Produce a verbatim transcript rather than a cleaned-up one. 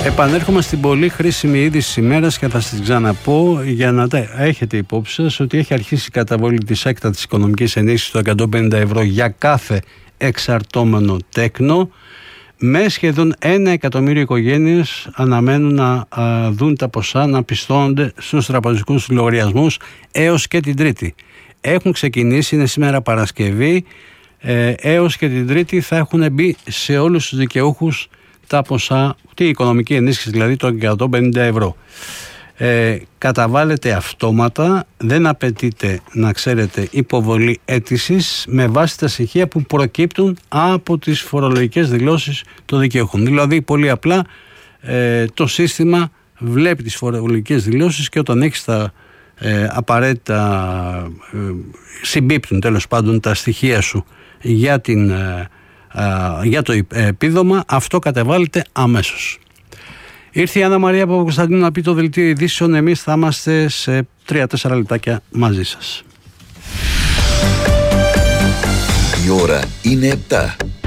Επανέρχομαι στην πολύ χρήσιμη είδηση της ημέρας και θα σας ξαναπώ για να τα έχετε υπόψη σας ότι έχει αρχίσει η καταβολή της έκτατης οικονομικής ενίσχυσης των εκατόν πενήντα ευρώ για κάθε εξαρτώμενο τέκνο. Με σχεδόν ένα εκατομμύριο οικογένειες αναμένουν να α, δουν τα ποσά να πιστώνονται στους τραπεζικούς λογαριασμούς έως και την Τρίτη. Έχουν ξεκινήσει, είναι σήμερα Παρασκευή, ε, έως και την Τρίτη θα έχουν μπει σε όλους τους δικαιούχους τα ποσά, τη οικονομική ενίσχυση δηλαδή των εκατόν πενήντα ευρώ. Ε, καταβάλλεται αυτόματα, δεν απαιτείται να ξέρετε υποβολή αίτησης με βάση τα στοιχεία που προκύπτουν από τις φορολογικές δηλώσεις των δικαιούχων. Δηλαδή πολύ απλά ε, το σύστημα βλέπει τις φορολογικές δηλώσεις και όταν έχει τα ε, απαραίτητα ε, συμπίπτουν τέλος πάντων τα στοιχεία σου για, την, ε, ε, για το επίδομα, αυτό καταβάλλεται αμέσως. Ήρθε η Άννα Μαρία Παπακοσταντίνου να πει το δελτίο ειδήσεων. Εμείς θα είμαστε σε τρία τέσσερα λεπτάκια μαζί σας. Η ώρα είναι επτά.